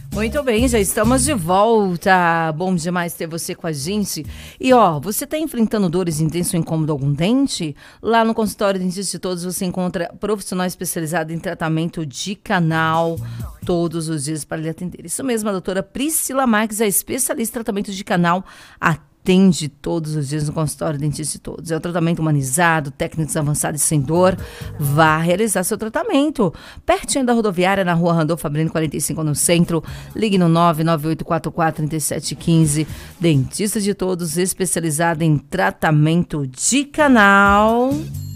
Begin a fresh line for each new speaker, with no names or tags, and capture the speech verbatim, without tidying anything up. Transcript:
Muito bem, já estamos de volta. Bom demais ter você com a gente. E ó, você está enfrentando dores intensas ou incômodo algum dente? Lá no consultório Dentista de Todos você encontra profissional especializado em tratamento de canal todos os dias para lhe atender. Isso mesmo, a doutora Priscila Marques é especialista em tratamento de canal. Atende todos os dias no consultório Dentista de Todos. É um tratamento humanizado, técnicas avançadas e sem dor. Vá realizar seu tratamento. Pertinho da rodoviária, na rua Randolfo Fabrino quarenta e cinco, no centro. Ligue no nove nove oito quatro quatro três sete um cinco. Dentista de Todos, especializado em tratamento de canal.